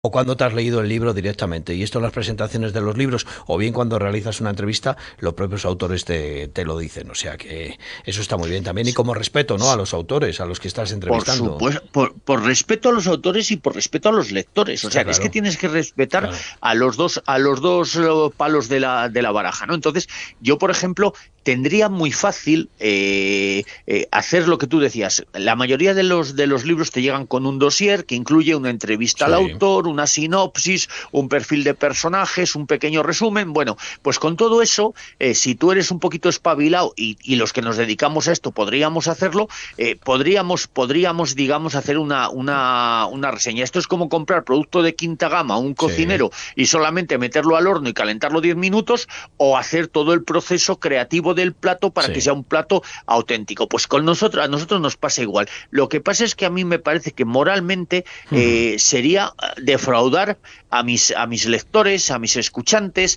O cuando te has leído el libro directamente. Y esto en las presentaciones de los libros, o bien cuando realizas una entrevista, los propios autores te lo dicen. O sea que eso está muy bien también. Y como respeto, ¿no? A los autores, a los que estás Por entrevistando. supuesto, por respeto a los autores y por respeto a los lectores. O Está sea, es que claro, tienes que respetar claro. a los dos palos de la baraja, ¿no? Entonces, yo, por ejemplo, tendría muy fácil hacer lo que tú decías. La mayoría de los libros te llegan con un dossier que incluye una entrevista al Sí, autor, una sinopsis, un perfil de personajes, un pequeño resumen. Bueno, pues con todo eso, si tú eres un poquito espabilado y los que nos dedicamos a esto podríamos hacerlo, podríamos, digamos, hacer una reseña. Esto es como comprar producto de quinta gama a un sí. cocinero y solamente meterlo al horno y calentarlo 10 minutos, o hacer todo el proceso creativo del plato para que Sí. sea un plato auténtico. Pues con nosotros, a nosotros nos pasa igual. Lo que pasa es que a mí me parece que moralmente Ujú. sería defraudar a mis lectores, a mis escuchantes,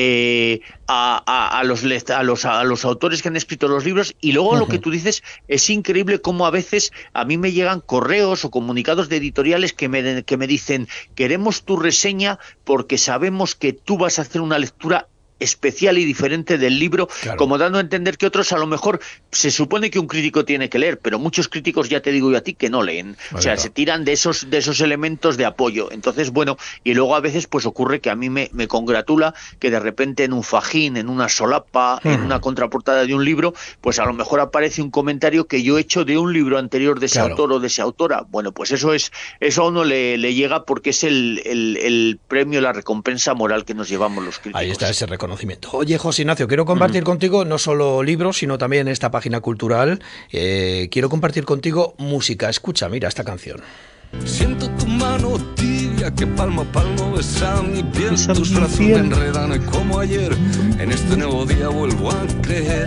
a los autores que han escrito los libros. Y luego lo que Ujú. tú dices, es increíble cómo a veces a mí me llegan correos o comunicados de editoriales que me dicen: queremos tu reseña porque sabemos que tú vas a hacer una lectura especial y diferente del libro, Claro. como dando a entender que otros a lo mejor se supone que un crítico tiene que leer, pero muchos críticos, ya te digo yo a ti, que no leen. O Vale, sea, se claro. tiran de esos elementos de apoyo. Entonces, bueno, y luego a veces pues ocurre que a mí me congratula que de repente en un fajín, en una solapa, en una Ujú. contraportada de un libro, pues a lo mejor aparece un comentario que yo he hecho de un libro anterior de ese Claro. autor o de esa autora. Bueno, pues eso a uno le llega porque es el premio, la recompensa moral que nos llevamos los Ahí está críticos. ese reconocimiento. Oye, José Ignacio, quiero Ujú. compartir contigo no solo libros, sino también esta página cultural. Quiero compartir contigo música. Escucha, mira esta canción. Siento tu mano tibia que palmo a palmo besa mi piel. Esa Tus mi brazos me piel. enredan como ayer. En este nuevo día vuelvo a creer.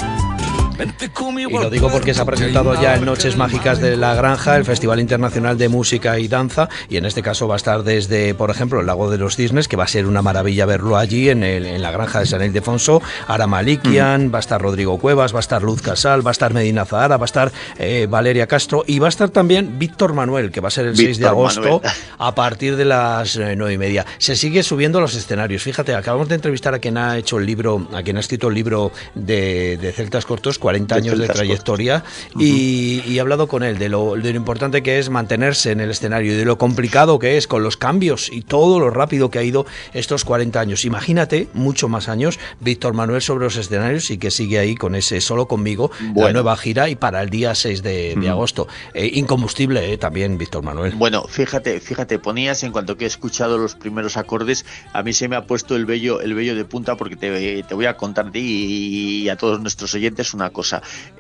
Vente conmigo Y lo al digo porque se ha puerto, que hay presentado una ya en barca en Noches el Mágicas de la malecón. Granja, el Festival Internacional de Música y Danza, y en este caso va a estar desde, por ejemplo, el Lago de los Cisnes, que va a ser una maravilla verlo allí en la Granja de San Ildefonso, Ara Ujú. Malikian, va a estar Rodrigo Cuevas, va a estar Luz Casal, va a estar Medina Zahara, va a estar Valeria Castro, y va a estar también Víctor Manuel, que va a ser el 6 de Víctor Manuel. agosto a partir de las 9:30. Se sigue subiendo a los escenarios. Fíjate, acabamos de entrevistar a quien ha hecho el libro, a quien ha escrito el libro de Celtas Cortos, 40 De años de celtas cortos. trayectoria, Ujú. y he hablado con él de lo importante que es mantenerse en el escenario y de lo complicado que es con los cambios y todo lo rápido que ha ido estos 40 años. Imagínate, mucho más años, Víctor Manuel sobre los escenarios, y que sigue ahí con ese Solo Conmigo, la Bueno. nueva gira, y para el día 6 de Ujú. agosto. Incombustible también Víctor Manuel. Bueno, fíjate, ponías, en cuanto que he escuchado los primeros acordes, a mí se me ha puesto el vello de punta, porque te voy a contar a ti y a todos nuestros oyentes una cosa.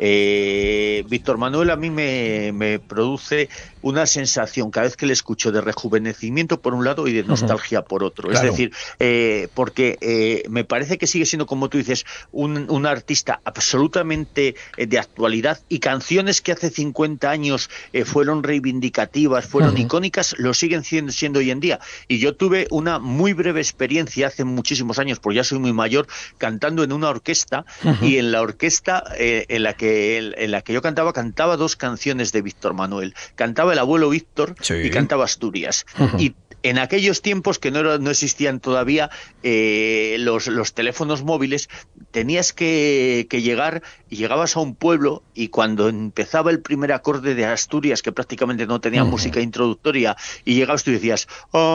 Víctor Manuel a mí me produce una sensación cada vez que le escucho de rejuvenecimiento por un lado y de Ujú. nostalgia por otro. Es Claro. decir, porque me parece que sigue siendo, como tú dices, un artista absolutamente de actualidad, y canciones que hace 50 años fueron reivindicativas, fueron Ujú. icónicas, lo siguen siendo hoy en día. Y yo tuve una muy breve experiencia hace muchísimos años, porque ya soy muy mayor, cantando en una orquesta, Ujú. y en la orquesta en la que yo cantaba dos canciones de Víctor Manuel. Cantaba El abuelo Víctor y Sí. cantaba Asturias. Ujú. Y en aquellos tiempos que no existían todavía los teléfonos móviles, tenías que llegar, y llegabas a un pueblo, y cuando empezaba el primer acorde de Asturias, que prácticamente no tenía Ujú. música introductoria, y llegabas tú y decías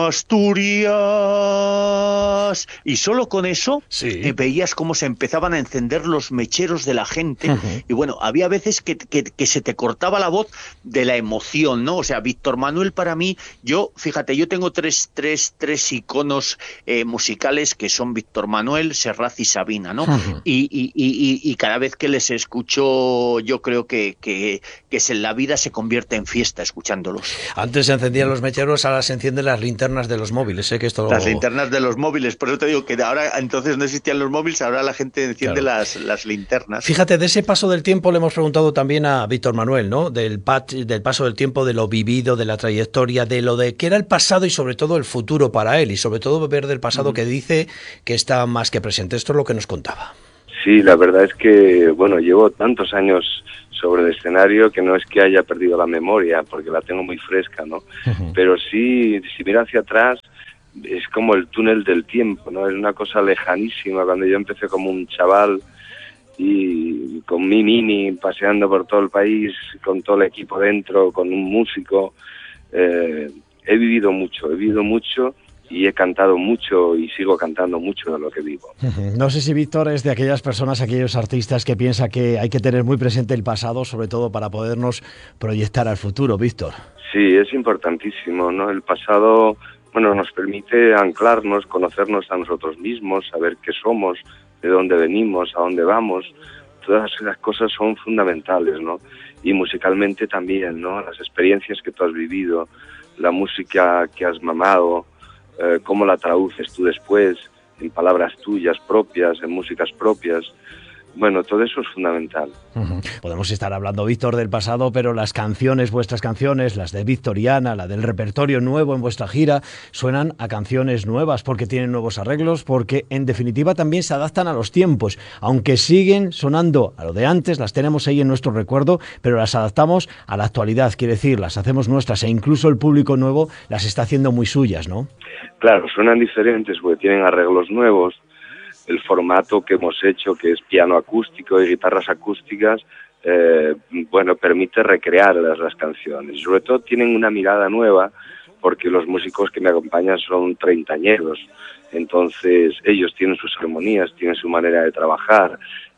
Asturias, y solo con eso Sí. veías cómo se empezaban a encender los mecheros de la gente. Ujú. Y bueno, había veces que se te cortaba la voz de la emoción, ¿no? O sea, Víctor Manuel para mí, fíjate, yo tengo tres iconos musicales, que son Víctor Manuel, Serrat y Sabina, ¿no? Ujú. Y cada vez que les escucho, yo creo que la vida se convierte en fiesta escuchándolos. Antes se encendían los mecheros, ahora se encienden las linternas de los móviles. Sé que Las esto, linternas de los móviles, por eso te digo que ahora entonces no existían los móviles, ahora la gente enciende claro. las linternas. Fíjate, de ese paso del tiempo le hemos preguntado también a Víctor Manuel, ¿no? Del paso del tiempo, de lo vivido, de la trayectoria, de lo de que era el pasado y sobre todo el futuro para él, y sobre todo ver del pasado, Ujú. que dice que está más que presente. Esto es lo que nos contaba. Sí, la verdad es que, bueno, llevo tantos años sobre el escenario que no es que haya perdido la memoria, porque la tengo muy fresca, ¿no? Pero sí, si miro hacia atrás, es como el túnel del tiempo, ¿no? Es una cosa lejanísima, cuando yo empecé como un chaval y con mi mini paseando por todo el país, con todo el equipo dentro, con un músico. He vivido mucho y he cantado mucho y sigo cantando mucho de lo que vivo. No sé si Víctor es de aquellas personas, aquellos artistas que piensa que hay que tener muy presente el pasado, sobre todo para podernos proyectar al futuro, Víctor. Sí, es importantísimo, ¿no? El pasado, bueno, nos permite anclarnos, conocernos a nosotros mismos, saber qué somos, de dónde venimos, a dónde vamos. Todas esas cosas son fundamentales, ¿no? Y musicalmente también, ¿no? Las experiencias que tú has vivido, la música que has mamado, cómo la traduces tú después en palabras tuyas propias, en músicas propias. Bueno, todo eso es fundamental. Podemos estar hablando, Víctor, del pasado, pero las canciones, vuestras canciones, las de Víctor y Ana, la del repertorio nuevo en vuestra gira, suenan a canciones nuevas porque tienen nuevos arreglos, porque en definitiva también se adaptan a los tiempos. Aunque siguen sonando a lo de antes, las tenemos ahí en nuestro recuerdo, pero las adaptamos a la actualidad, quiere decir, las hacemos nuestras e incluso el público nuevo las está haciendo muy suyas, ¿no? Claro, suenan diferentes porque tienen arreglos nuevos. El formato que hemos hecho, que es piano acústico y guitarras acústicas, bueno, permite recrear las canciones. Y sobre todo tienen una mirada nueva, porque los músicos que me acompañan son treintañeros. Entonces ellos tienen sus armonías, tienen su manera de trabajar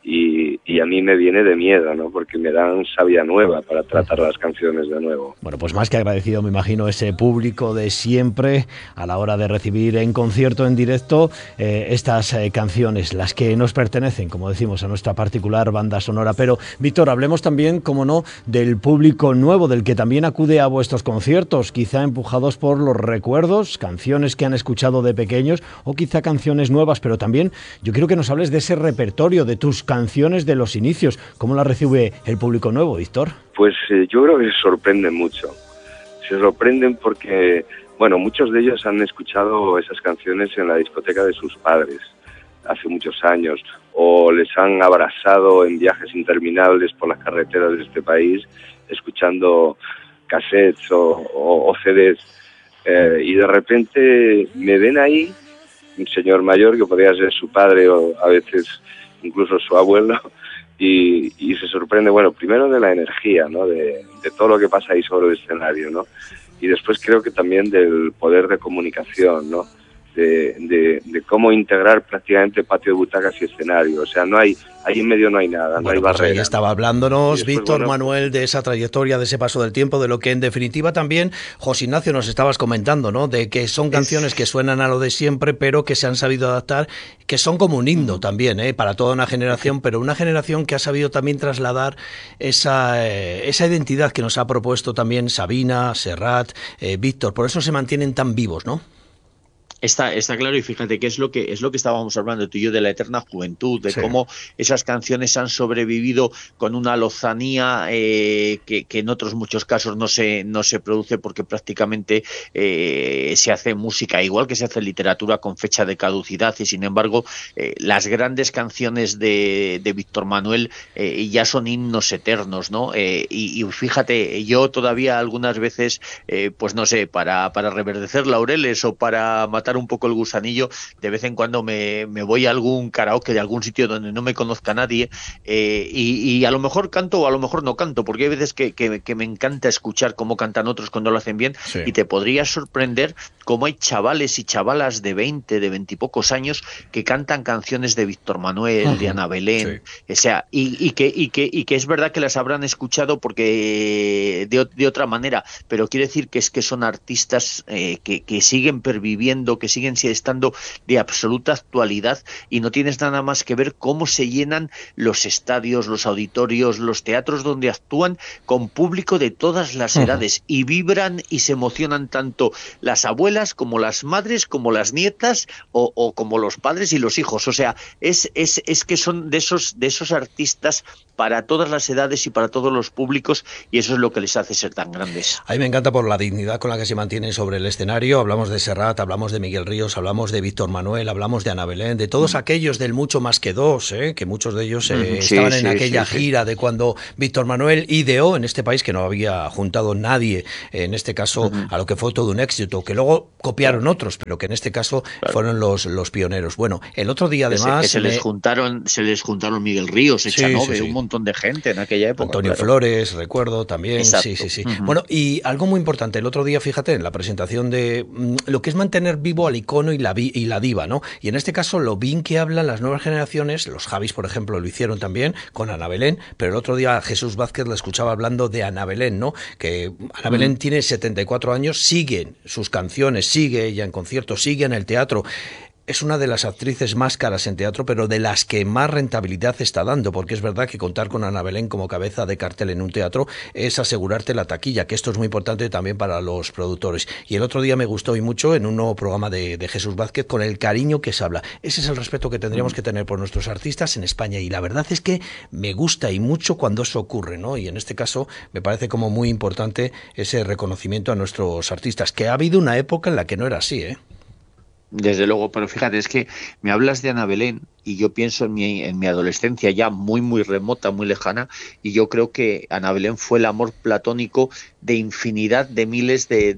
y a mí me viene de miedo, ¿no? Porque me dan savia nueva para tratar las canciones de nuevo. Bueno, pues más que agradecido, me imagino, ese público de siempre a la hora de recibir en concierto, en directo, estas canciones, las que nos pertenecen, como decimos, a nuestra particular banda sonora. Pero, Víctor, hablemos también, como no, del público nuevo, del que también acude a vuestros conciertos, quizá empujados por los recuerdos, canciones que han escuchado de pequeños o quizá canciones nuevas, pero también yo quiero que nos hables de ese repertorio, de tus canciones de los inicios. ¿Cómo las recibe el público nuevo, Víctor? Pues yo creo que se sorprenden mucho. Se sorprenden porque, bueno, muchos de ellos han escuchado esas canciones en la discoteca de sus padres hace muchos años, o les han abrazado en viajes interminables por las carreteras de este país, escuchando cassettes o CDs, y de repente me ven ahí, un señor mayor que podría ser su padre o a veces incluso su abuelo, y se sorprende, bueno, primero de la energía, ¿no? De todo lo que pasa ahí sobre el escenario, ¿no? Y después creo que también del poder de comunicación, ¿no? De cómo integrar prácticamente patio de butacas y escenario. O sea, no hay, ahí en medio no hay nada, no hay pues barrera. Ahí estaba hablándonos después, Víctor bueno, Manuel de esa trayectoria, de ese paso del tiempo, de lo que en definitiva también, José Ignacio, nos estabas comentando, ¿no? De que son canciones que suenan a lo de siempre, pero que se han sabido adaptar, que son como un himno también, para toda una generación, pero una generación que ha sabido también trasladar esa identidad que nos ha propuesto también Sabina, Serrat, Víctor. Por eso se mantienen tan vivos, ¿no? Está claro, y fíjate que es lo que estábamos hablando tú y yo, de la eterna juventud, de cómo esas canciones han sobrevivido con una lozanía que en otros muchos casos no se produce, porque prácticamente se hace música igual que se hace literatura con fecha de caducidad, y sin embargo las grandes canciones de Víctor Manuel ya son himnos eternos, ¿no? Y fíjate, yo todavía algunas veces, pues no sé, para reverdecer laureles o para matar un poco el gusanillo, de vez en cuando me voy a algún karaoke de algún sitio donde no me conozca nadie, y a lo mejor canto o a lo mejor no canto, porque hay veces que me encanta escuchar cómo cantan otros cuando lo hacen bien, y te podría sorprender cómo hay chavales y chavalas de 20 y pocos años que cantan canciones de Víctor Manuel, de Ana Belén, o sea, y que es verdad que las habrán escuchado porque de otra manera, pero quiere decir que son artistas que siguen perviviendo, que siguen estando de absoluta actualidad, y no tienes nada más que ver cómo se llenan los estadios, los auditorios, los teatros donde actúan con público de todas las edades, y vibran y se emocionan tanto las abuelas como las madres, como las nietas o como los padres y los hijos. O sea, es que son de esos artistas para todas las edades y para todos los públicos, y eso es lo que les hace ser tan grandes. A mí me encanta por la dignidad con la que se mantienen sobre el escenario. Hablamos de Serrat, hablamos de Miguel Ríos, hablamos de Víctor Manuel, hablamos de Ana Belén, de todos aquellos del Mucho Más que Dos, que muchos de ellos estaban en aquella gira de cuando Víctor Manuel ideó en este país, que no había juntado nadie, en este caso, a lo que fue todo un éxito, que luego copiaron otros, pero que en este caso fueron los pioneros. Bueno, el otro día además... Que se les juntaron Miguel Ríos, Echanove, un montón de gente en aquella época. Antonio Flores, recuerdo también. Exacto. Sí. Bueno, y algo muy importante, el otro día, fíjate, en la presentación de lo que es mantener vivo al icono y la diva, ¿no? Y en este caso, lo bien que hablan las nuevas generaciones, los Javis, por ejemplo, lo hicieron también con Ana Belén, pero el otro día Jesús Vázquez la escuchaba hablando de Ana Belén, ¿no? Que Ana Belén tiene 74 años, siguen sus canciones, sigue ella en conciertos, sigue en el teatro. Es una de las actrices más caras en teatro, pero de las que más rentabilidad está dando, porque es verdad que contar con Ana Belén como cabeza de cartel en un teatro es asegurarte la taquilla, que esto es muy importante también para los productores. Y el otro día me gustó y mucho en un nuevo programa de Jesús Vázquez, con el cariño que se habla. Ese es el respeto que tendríamos que tener por nuestros artistas en España, y la verdad es que me gusta y mucho cuando eso ocurre, ¿no? Y en este caso me parece como muy importante ese reconocimiento a nuestros artistas, que ha habido una época en la que no era así, ¿eh? Desde luego, pero fíjate, es que me hablas de Ana Belén y yo pienso en mi adolescencia ya muy remota, muy lejana, y yo creo que Ana Belén fue el amor platónico de infinidad de miles de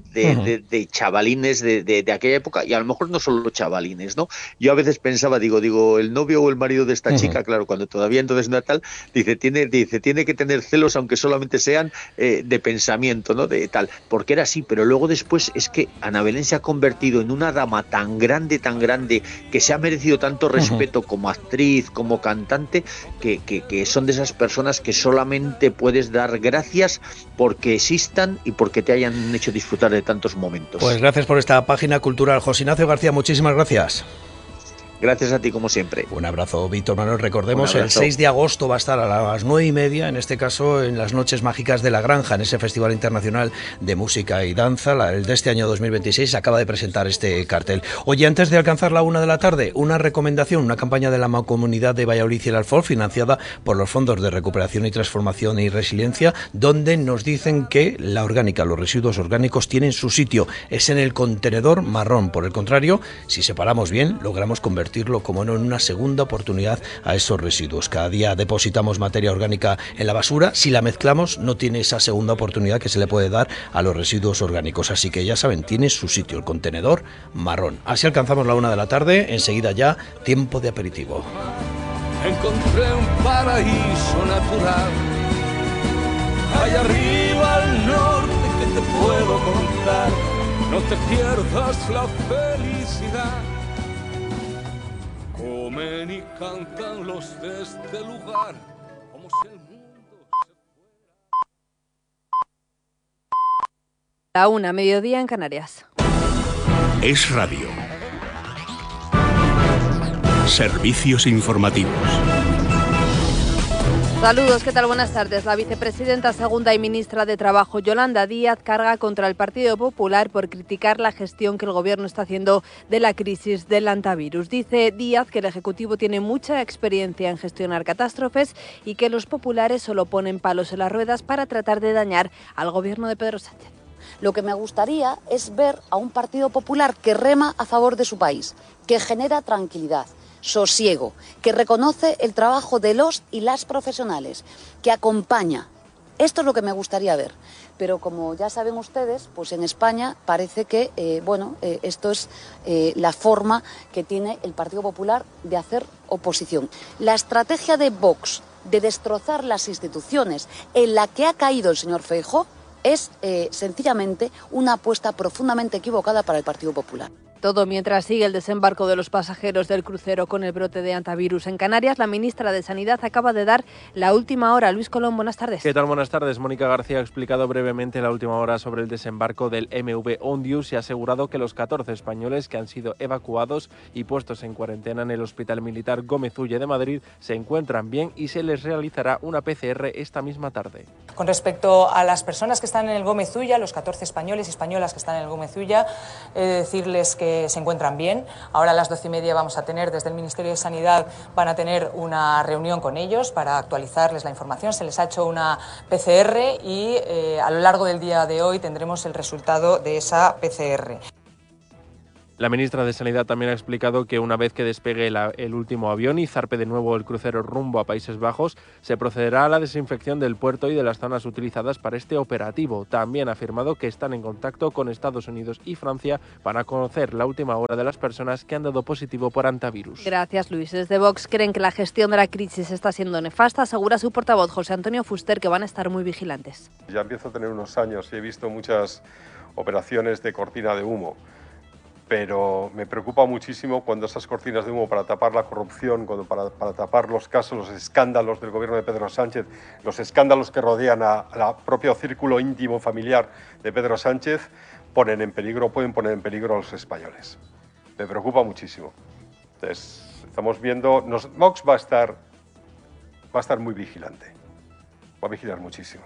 chavalines de aquella época, y a lo mejor no solo chavalines, ¿no? Yo a veces pensaba, digo, el novio o el marido de esta chica, claro, cuando todavía entonces no era tal, tiene que tener celos, aunque solamente sean de pensamiento, ¿no? De tal, porque era así, pero luego después es que Ana Belén se ha convertido en una dama tan grande, que se ha merecido tanto respeto como actriz, como cantante, que son de esas personas que solamente puedes dar gracias porque existan y porque te hayan hecho disfrutar de tantos momentos. Pues gracias por esta página cultural. José Ignacio García, muchísimas gracias. Gracias a ti, como siempre. Un abrazo, Víctor Manuel. Recordemos, el 6 de agosto va a estar a las 9:30, en este caso en las Noches Mágicas de la Granja, en ese Festival Internacional de Música y Danza, el de este año 2026, acaba de presentar este cartel. Oye, antes de alcanzar la 1 de la tarde, una recomendación, una campaña de la Mancomunidad de Valladolid y el Alfor, financiada por los Fondos de Recuperación y Transformación y Resiliencia, donde nos dicen que la orgánica, los residuos orgánicos tienen su sitio, es en el contenedor marrón. Por el contrario, si separamos bien, logramos convertirlo, como no, en una segunda oportunidad a esos residuos. Cada día depositamos materia orgánica en la basura. Si la mezclamos, no tiene esa segunda oportunidad que se le puede dar a los residuos orgánicos. Así que ya saben, tiene su sitio, el contenedor marrón. Así alcanzamos la 1 de la tarde. Enseguida ya, tiempo de aperitivo. Encontré un paraíso natural allá arriba al norte que te puedo contar. No te pierdas la felicidad. Comen y cantan los de este lugar, como si el mundo se fuera. La 1, mediodía en Canarias. Es Radio. Servicios informativos. Saludos, ¿qué tal? Buenas tardes. La vicepresidenta segunda y ministra de Trabajo, Yolanda Díaz, carga contra el Partido Popular por criticar la gestión que el Gobierno está haciendo de la crisis del antivirus. Dice Díaz que el Ejecutivo tiene mucha experiencia en gestionar catástrofes y que los populares solo ponen palos en las ruedas para tratar de dañar al Gobierno de Pedro Sánchez. Lo que me gustaría es ver a un Partido Popular que rema a favor de su país, que genera tranquilidad, sosiego, que reconoce el trabajo de los y las profesionales, que acompaña. Esto es lo que me gustaría ver. Pero como ya saben ustedes, pues en España parece que, esto es la forma que tiene el Partido Popular de hacer oposición. La estrategia de Vox de destrozar las instituciones en la que ha caído el señor Feijóo es sencillamente una apuesta profundamente equivocada para el Partido Popular. Todo mientras sigue el desembarco de los pasajeros del crucero con el brote de antivirus en Canarias, la ministra de Sanidad acaba de dar la última hora. Luis Colón, buenas tardes. ¿Qué tal? Buenas tardes. Mónica García ha explicado brevemente la última hora sobre el desembarco del MV Ondius y ha asegurado que los 14 españoles que han sido evacuados y puestos en cuarentena en el Hospital Militar Gómez Ulla de Madrid se encuentran bien y se les realizará una PCR esta misma tarde. Con respecto a las personas que están en el Gómez Ulla, los 14 españoles y españolas que están en el Gómez Ulla, decirles que se encuentran bien. Ahora a las 12:30 vamos a tener, desde el Ministerio de Sanidad, van a tener una reunión con ellos para actualizarles la información. Se les ha hecho una PCR y a lo largo del día de hoy tendremos el resultado de esa PCR. La ministra de Sanidad también ha explicado que una vez que despegue el último avión y zarpe de nuevo el crucero rumbo a Países Bajos, se procederá a la desinfección del puerto y de las zonas utilizadas para este operativo. También ha afirmado que están en contacto con Estados Unidos y Francia para conocer la última hora de las personas que han dado positivo por antivirus. Gracias, Luis. Desde Vox creen que la gestión de la crisis está siendo nefasta. Asegura su portavoz, José Antonio Fuster, que van a estar muy vigilantes. Ya empiezo a tener unos años y he visto muchas operaciones de cortina de humo. Pero me preocupa muchísimo cuando esas cortinas de humo para tapar la corrupción, para tapar los casos, los escándalos del gobierno de Pedro Sánchez, los escándalos que rodean al propio círculo íntimo familiar de Pedro Sánchez, pueden poner en peligro a los españoles. Me preocupa muchísimo. Entonces, estamos viendo, Vox va a estar muy vigilante, va a vigilar muchísimo.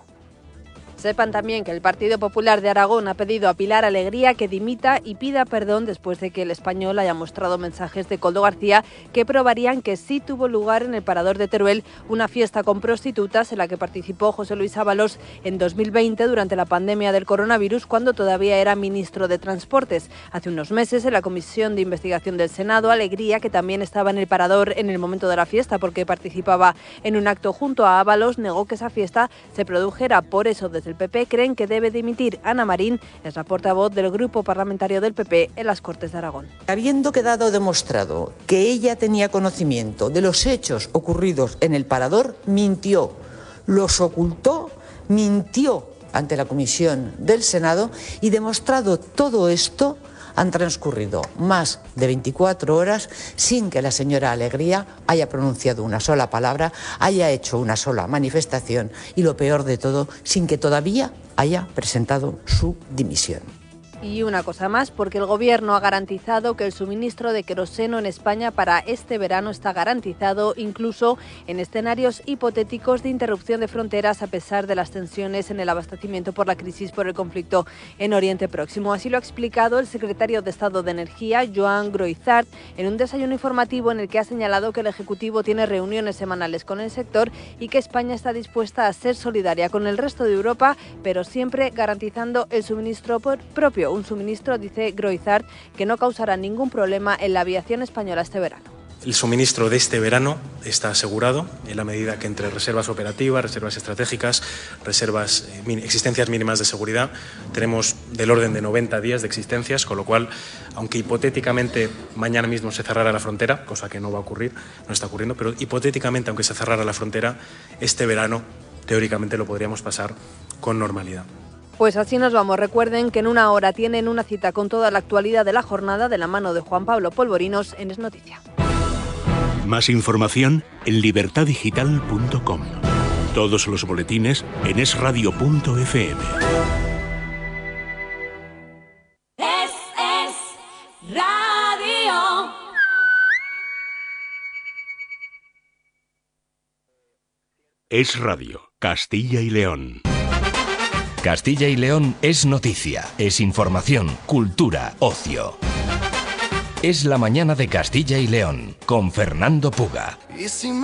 Sepan también que el Partido Popular de Aragón ha pedido a Pilar Alegría que dimita y pida perdón después de que el Español haya mostrado mensajes de Koldo García que probarían que sí tuvo lugar en el Parador de Teruel una fiesta con prostitutas en la que participó José Luis Ábalos en 2020 durante la pandemia del coronavirus, cuando todavía era ministro de Transportes. Hace unos meses, en la Comisión de Investigación del Senado, Alegría, que también estaba en el Parador en el momento de la fiesta porque participaba en un acto junto a Ábalos, negó que esa fiesta se produjera. Por eso, desde el PP creen que debe dimitir. Ana Marín es la portavoz del grupo parlamentario del PP en las Cortes de Aragón. Habiendo quedado demostrado que ella tenía conocimiento de los hechos ocurridos en el Parador, mintió, los ocultó, mintió ante la Comisión del Senado y, demostrado todo esto, han transcurrido más de 24 horas sin que la señora Alegría haya pronunciado una sola palabra, haya hecho una sola manifestación y, lo peor de todo, sin que todavía haya presentado su dimisión. Y una cosa más, porque el Gobierno ha garantizado que el suministro de queroseno en España para este verano está garantizado, incluso en escenarios hipotéticos de interrupción de fronteras, a pesar de las tensiones en el abastecimiento por la crisis por el conflicto en Oriente Próximo. Así lo ha explicado el secretario de Estado de Energía, Joan Groizart, en un desayuno informativo en el que ha señalado que el Ejecutivo tiene reuniones semanales con el sector y que España está dispuesta a ser solidaria con el resto de Europa, pero siempre garantizando el suministro propio. Un suministro, dice Groizart, que no causará ningún problema en la aviación española este verano. El suministro de este verano está asegurado en la medida que entre reservas operativas, reservas estratégicas, existencias mínimas de seguridad, tenemos del orden de 90 días de existencias, con lo cual, aunque hipotéticamente mañana mismo se cerrara la frontera, cosa que no va a ocurrir, no está ocurriendo, pero hipotéticamente, aunque se cerrara la frontera, este verano teóricamente lo podríamos pasar con normalidad. Pues así nos vamos. Recuerden que en una hora tienen una cita con toda la actualidad de la jornada de la mano de Juan Pablo Polvorinos en Es Noticia. Más información en libertadigital.com. Todos los boletines en esradio.fm. Es radio. Es Radio, Castilla y León. Castilla y León es noticia, es información, cultura, ocio. Es la mañana de Castilla y León, con Fernando Puga.